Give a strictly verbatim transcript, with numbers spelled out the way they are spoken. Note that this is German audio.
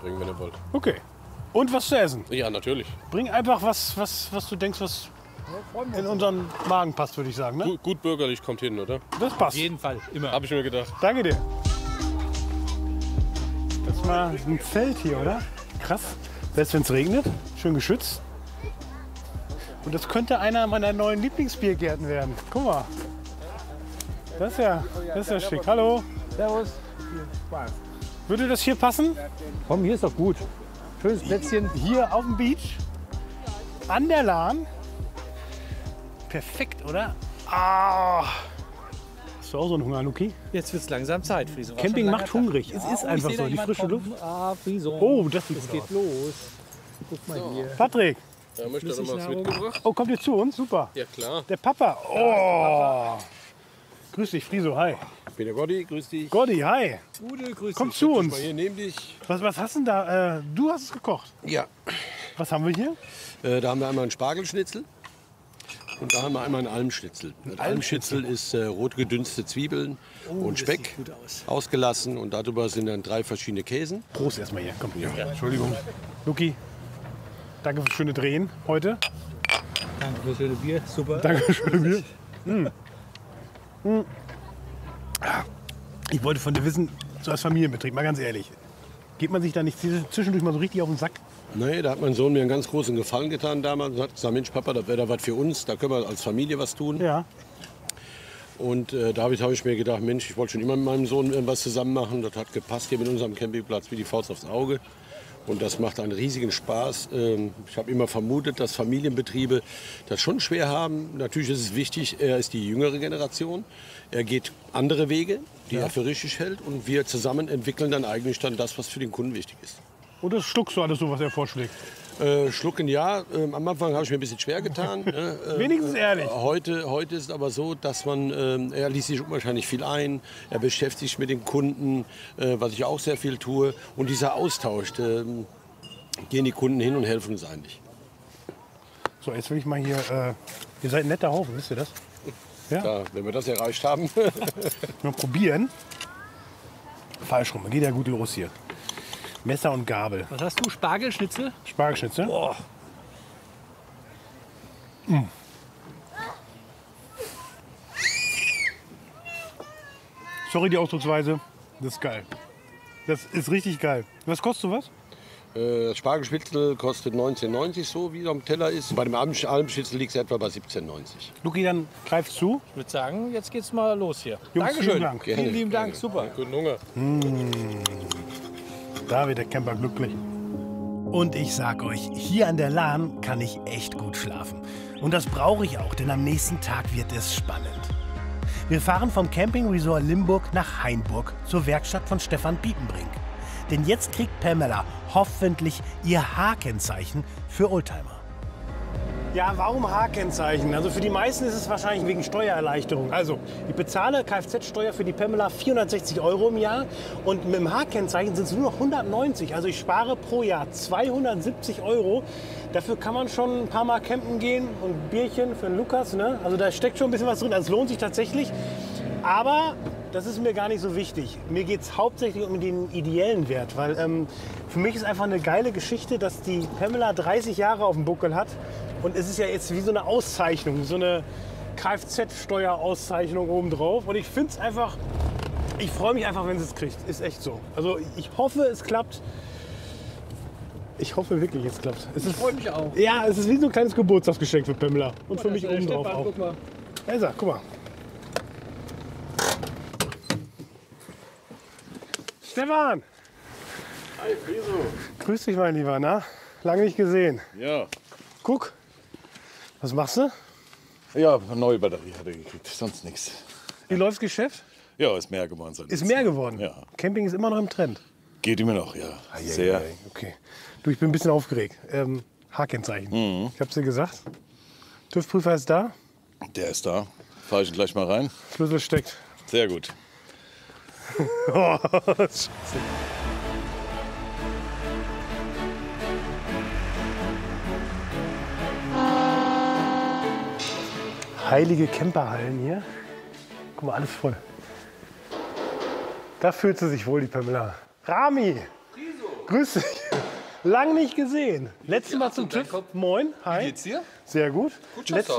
mitbringen, wenn ihr wollt. Okay. Und was zu essen? Ja, natürlich. Bring einfach was, was, was du denkst, was in unseren Magen passt, würde ich sagen. Ne? Gut, gut bürgerlich kommt hin, oder? Das passt. Auf jeden Fall, immer. Habe ich mir gedacht. Danke dir. Das ist mal ein Feld hier, oder? Krass. Selbst wenn es regnet, schön geschützt. Und das könnte einer meiner neuen Lieblingsbiergärten werden. Guck mal. Das ist ja, das ist ja schick. Hallo. Servus. Würde das hier passen? Komm, hier ist doch gut. Schönes Plätzchen. Hier auf dem Beach. An der Lahn. Perfekt, oder? Ah. Hast du auch so einen Hunger, Luki? Jetzt wird es langsam Zeit, Friso. War Camping schon ein macht langer hungrig. Tag. Es ist Ja, oh, einfach ich seh so. da Die jemand frische kommen. Luft. Ah, Friso. Oh, das sieht Es gut geht aus. los. Guck mal hier. Patrick. Ja, möchte ihr noch mal was Flüssignahrung. mitgebracht? Oh, kommt ihr zu uns? Super. Ja, klar. Der Papa. Oh. Grüß dich, Friso. Hi. Peter Gotti, grüß dich. Gotti, hi. Gute Grüße. Komm zu uns. Mal hier, nehm dich. Was, was hast du denn da? Äh, du hast es gekocht. Ja. Was haben wir hier? Äh, da haben wir einmal einen Spargelschnitzel. Und da haben wir einmal einen Almschnitzel. Ein Almschnitzel ist äh, rot gedünste Zwiebeln und Speck sieht gut aus. ausgelassen. Und darüber sind dann drei verschiedene Käsen. Prost erstmal hier. Komm. Ja. Entschuldigung. Luki, danke fürs schöne Drehen heute. Danke für das schöne Bier. Super. Danke fürs schöne Bier. Mm. Mm. Ich wollte von dir wissen, so als Familienbetrieb, mal ganz ehrlich. Geht man sich da nicht zwischendurch mal so richtig auf den Sack? Nee, da hat mein Sohn mir einen ganz großen Gefallen getan damals und hat gesagt, Mensch Papa, das wäre da was für uns, da können wir als Familie was tun. Ja. Und äh, da habe ich, hab ich mir gedacht, Mensch, ich wollte schon immer mit meinem Sohn was zusammen machen. Das hat gepasst hier mit unserem Campingplatz wie die Faust aufs Auge. Und das macht einen riesigen Spaß. Ähm, ich habe immer vermutet, dass Familienbetriebe das schon schwer haben. Natürlich ist es wichtig, er ist die jüngere Generation. Er geht andere Wege, die er für richtig hält. Und wir zusammen entwickeln dann eigentlich dann das, was für den Kunden wichtig ist. Und das schluckst du alles so, was er vorschlägt? Äh, schlucken ja. Ähm, am Anfang habe ich mir ein bisschen schwer getan. ne? äh, Wenigstens ehrlich. Äh, heute, heute ist es aber so, dass man, ähm, er liest sich unwahrscheinlich viel ein. Er beschäftigt sich mit den Kunden, äh, was ich auch sehr viel tue. Und dieser Austausch, ähm, gehen die Kunden hin und helfen uns eigentlich. So, jetzt will ich mal hier. Äh, ihr seid ein netter Haufen, wisst ihr das? Ja? Ja, wenn wir das erreicht haben. Mal probieren. Falsch rum, geht ja gut los hier. Messer und Gabel. Was hast du? Spargelschnitzel? Spargelschnitzel. Boah. Sorry die Ausdrucksweise. Das ist geil. Das ist richtig geil. Was kostet sowas? Äh, Das Spargelschnitzel kostet neunzehn neunzig, so wie es am Teller ist. Bei dem Alm- Almschnitzel liegt es etwa bei siebzehn neunzig. Luki, dann greif zu. Ich würde sagen, jetzt geht's mal los hier. Jungs, Dankeschön. vielen Dank. Vielen lieben Dank. Super. Guten Hunger. Da wird der Camper glücklich. Und ich sag euch, hier an der Lahn kann ich echt gut schlafen. Und das brauche ich auch, denn am nächsten Tag wird es spannend. Wir fahren vom Camping Resort Limburg nach Hainburg zur Werkstatt von Stefan Bietenbrink. Denn jetzt kriegt Pamela hoffentlich ihr H-Kennzeichen für Oldtimer. Ja, warum H-Kennzeichen? Also für die meisten ist es wahrscheinlich wegen Steuererleichterung. Also ich bezahle Kfz-Steuer für die Pamela vierhundertsechzig Euro im Jahr und mit dem H-Kennzeichen sind es nur noch hundertneunzig. Also ich spare pro Jahr zweihundertsiebzig Euro. Dafür kann man schon ein paar Mal campen gehen und ein Bierchen für den Lukas. Ne? Also da steckt schon ein bisschen was drin. Also es lohnt sich tatsächlich. Aber das ist mir gar nicht so wichtig. Mir geht es hauptsächlich um den ideellen Wert. Weil ähm, für mich ist einfach eine geile Geschichte, dass die Pamela dreißig Jahre auf dem Buckel hat. Und es ist ja jetzt wie so eine Auszeichnung, so eine Kfz-Steuerauszeichnung obendrauf. Und ich finde es einfach, ich freue mich einfach, wenn sie es kriegt. Ist echt so. Also ich hoffe, es klappt. Ich hoffe wirklich, es klappt. Es ist, Ich freue mich auch. ja, es ist wie so ein kleines Geburtstagsgeschenk für Pamela. Und für Oh, mich das ist der obendrauf Stefan, auch. guck mal. Elsa, guck mal. Stefan! Hi, Friso. Grüß dich, mein Lieber. Na? Lange nicht gesehen. Ja. Guck. Was machst du? Ja, eine neue Batterie hat er gekriegt, sonst nichts. Wie läuft's Geschäft? Ja, ist mehr geworden. seit Ist letztem mehr Jahr. geworden? Ja. Camping ist immer noch im Trend. Geht immer noch, ja. Sehr. Okay. Du, ich bin ein bisschen aufgeregt. Ähm, H-Kennzeichen. Mhm. Ich hab's dir gesagt. TÜV-Prüfer ist da. Der ist da. Fahre ich ihn gleich mal rein. Schlüssel steckt. Sehr gut. Oh, Scheiße. Heilige Camperhallen hier. Guck mal, alles voll. Da fühlt sie sich wohl, die Pamela. Rami! Grüß dich. Lang nicht gesehen. Letztes Mal zum TÜV. Moin. Hi. Wie geht's dir? Sehr gut. Gut, Letztes